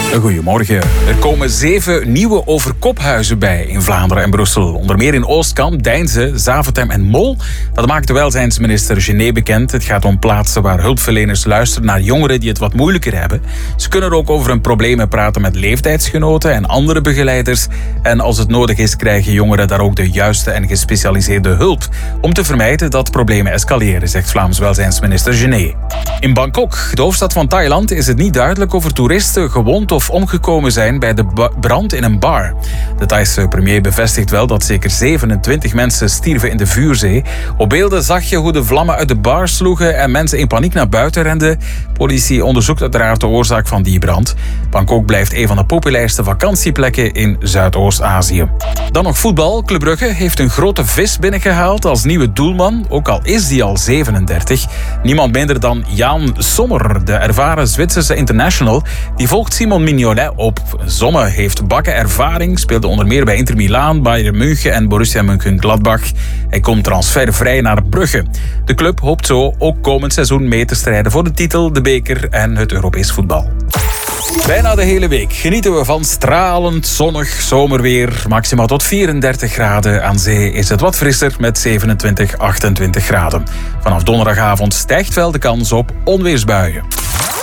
Goedemorgen. Er komen 7 nieuwe overkophuizen bij in Vlaanderen en Brussel. Onder meer in Oostkamp, Deinze, Zaventem en Mol. Dat maakt de welzijnsminister Gené bekend. Het gaat om plaatsen waar hulpverleners luisteren naar jongeren die het wat moeilijker hebben. Ze kunnen ook over hun problemen praten met leeftijdsgenoten en andere begeleiders. En als het nodig is, krijgen jongeren daar ook de juiste en gespecialiseerde hulp. Om te vermijden dat problemen escaleren, zegt Vlaams welzijnsminister Gené. In Bangkok, de hoofdstad van Thailand, is het niet duidelijk of er toeristen gewond of omgekomen zijn bij de brand in een bar. De Thaise premier bevestigt wel dat zeker 27 mensen stierven in de vuurzee. Op beelden zag je hoe de vlammen uit de bar sloegen en mensen in paniek naar buiten renden. Politie onderzoekt uiteraard de oorzaak van die brand. Bangkok blijft een van de populairste vakantieplekken in Zuidoost-Azië. Dan nog voetbal. Club Brugge heeft een grote vis binnengehaald als nieuwe doelman, ook al is die al 37. Niemand minder dan Jan Sommer, de ervaren Zwitserse international. Die volgt Simon Mignolet op. Sommer heeft bakken ervaring, speelde onder meer bij Inter Milaan, Bayern München en Borussia Mönchengladbach. Hij komt transfervrij naar Brugge. De club hoopt zo ook komend seizoen mee te strijden voor de titel, de beker en het Europees voetbal. Bijna de hele week genieten we van stralend, zonnig zomerweer. Maximaal tot 34 graden. Aan zee is het wat frisser met 27, 28 graden. Vanaf donderdagavond stijgt wel de kans op onweersbuien.